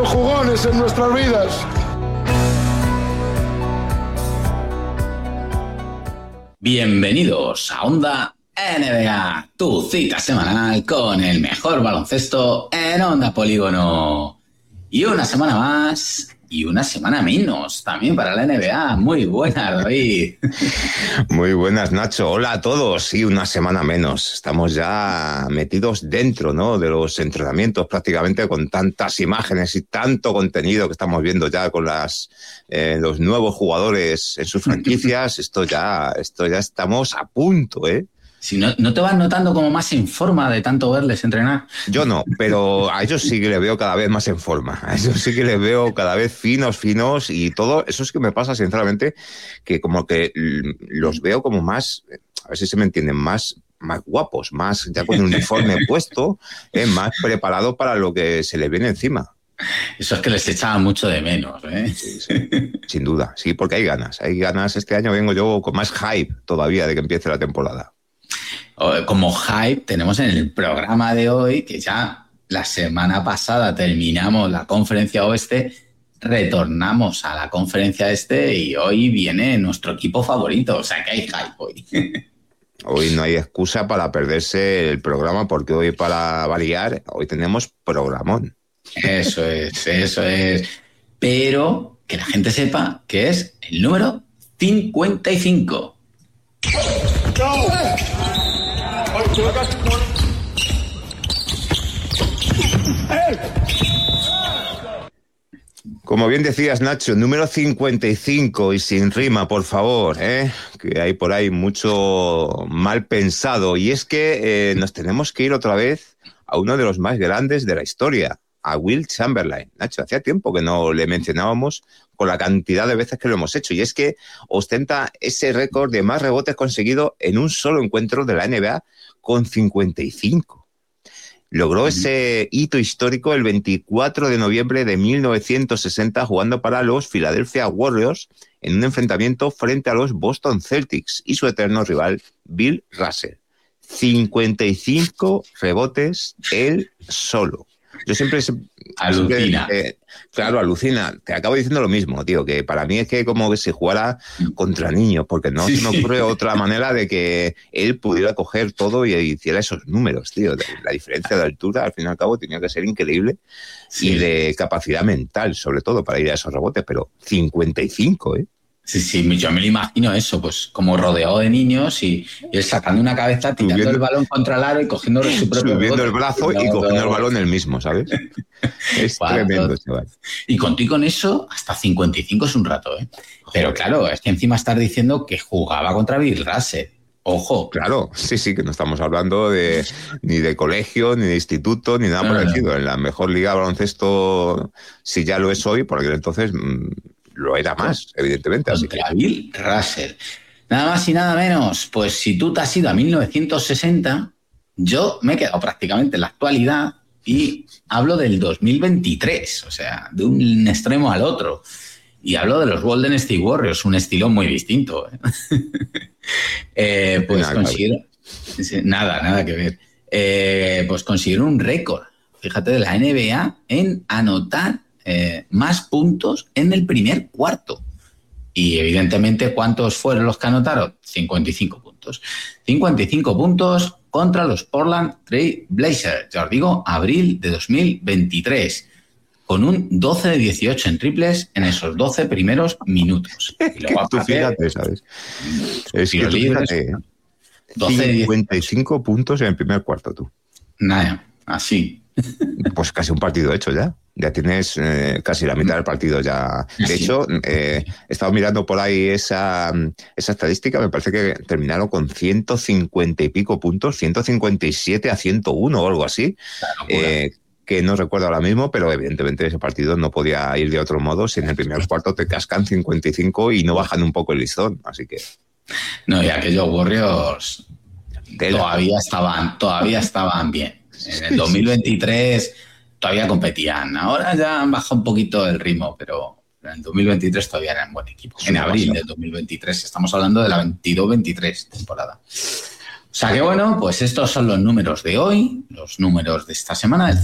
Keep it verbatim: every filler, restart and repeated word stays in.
sido jugones en nuestras vidas. Bienvenidos a Onda N B A, tu cita semanal con el mejor baloncesto en Onda Polígono. Y una semana más y una semana menos también para la N B A. Muy buenas, David. Muy buenas, Nacho. Hola a todos. Sí, una semana menos. Estamos ya metidos dentro, ¿no?, de los entrenamientos, prácticamente con tantas imágenes y tanto contenido que estamos viendo ya con las eh, los nuevos jugadores en sus franquicias. Esto ya, esto ya estamos a punto, ¿eh? Si no, ¿no te vas notando como más en forma de tanto verles entrenar? Yo no, pero a ellos sí que les veo cada vez más en forma. A ellos sí que les veo cada vez finos, finos y todo. Eso es que me pasa, sinceramente, que como que los veo como más, a ver si se me entienden, más, más guapos, más ya con el uniforme puesto, eh, más preparado para lo que se les viene encima. Eso es que les echaba mucho de menos, ¿eh? Sí, sí, sin duda. Sí, porque hay ganas. Hay ganas. Este año vengo yo con más hype todavía de que empiece la temporada. Como hype tenemos en el programa de hoy, que ya la semana pasada terminamos la conferencia oeste, retornamos a la conferencia este y hoy viene nuestro equipo favorito, o sea que hay hype hoy. Hoy no hay excusa para perderse el programa porque hoy, para variar, hoy tenemos programón. Eso es, eso es. Pero que la gente sepa que es el número cincuenta y cinco. ¡Go! Como bien decías, Nacho, número cincuenta y cinco y sin rima, por favor, ¿eh? Que hay por ahí mucho mal pensado. Y es que eh, nos tenemos que ir otra vez a uno de los más grandes de la historia, a Wilt Chamberlain. Nacho, hacía tiempo que no le mencionábamos con la cantidad de veces que lo hemos hecho. Y es que ostenta ese récord de más rebotes conseguido en un solo encuentro de la N B A con cincuenta y cinco. Logró ese hito histórico el veinticuatro de noviembre de mil novecientos sesenta jugando para los Philadelphia Warriors en un enfrentamiento frente a los Boston Celtics y su eterno rival Bill Russell. cincuenta y cinco rebotes él solo. Yo siempre... Alucina. Siempre, eh, claro, alucina. Te acabo diciendo lo mismo, tío, que para mí es que como que se jugara contra niños, porque no sí, se me ocurre otra manera de que él pudiera coger todo y hiciera esos números, tío. La diferencia de altura, al fin y al cabo, tenía que ser increíble. Sí. Y de capacidad mental, sobre todo, para ir a esos rebotes, pero cincuenta y cinco, ¿eh? Sí, sí, yo me lo imagino eso, pues como rodeado de niños y, y él sacando una cabeza, tirando subiendo el balón contra el aro y cogiendo su propio subiendo el brazo y cogiendo el balón él mismo, ¿sabes? Es wow, tremendo, chaval. Y contigo con eso, hasta cincuenta y cinco es un rato, ¿eh? Pero claro, es que encima estás diciendo que jugaba contra Bill Russell. Ojo. Claro, sí, sí, que no estamos hablando de ni de colegio, ni de instituto, ni nada no, parecido. No. En la mejor liga de baloncesto, si ya lo es hoy, por aquel entonces... Mmm, lo era más, evidentemente. Así que... Bill Russell. Nada más y nada menos. Pues si tú te has ido a mil novecientos sesenta, yo me he quedado prácticamente en la actualidad y hablo del dos mil veintitrés, o sea, de un extremo al otro. Y hablo de los Golden State Warriors, un estilo muy distinto. ¿eh? eh, pues nada, consiguieron... Nada, nada que ver. Eh, pues consiguieron un récord, fíjate, de la N B A en anotar Eh, más puntos en el primer cuarto. Y evidentemente, ¿cuántos fueron los que anotaron? cincuenta y cinco puntos. cincuenta y cinco puntos contra los Portland Trail Blazers. Ya os digo, abril de dos mil veintitrés. Con un doce de dieciocho en triples en esos doce primeros minutos. Y luego aparte, tú fíjate, ¿sabes? Es que tú fíjate, cincuenta y cinco puntos en el primer cuarto, tú. Nada, así. Pues casi un partido hecho ya. Ya tienes eh, casi la mitad del partido ya. De sí. hecho, eh, he estado mirando por ahí esa, esa estadística, me parece que terminaron con ciento cincuenta y pico puntos, ciento cincuenta y siete a ciento uno o algo así, eh, que no recuerdo ahora mismo, pero evidentemente ese partido no podía ir de otro modo si en el primer cuarto te cascan cincuenta y cinco y no bajan un poco el listón, así que... No, y aquellos Warriors todavía estaban, todavía estaban bien. En el dos mil veintitrés todavía competían. Ahora ya han bajado un poquito el ritmo, pero en el dos mil veintitrés todavía eran buen equipo. En abril del dos mil veintitrés, estamos hablando de la veintidós veintitrés temporada. O sea que bueno, pues estos son los números de hoy, los números de esta semana, del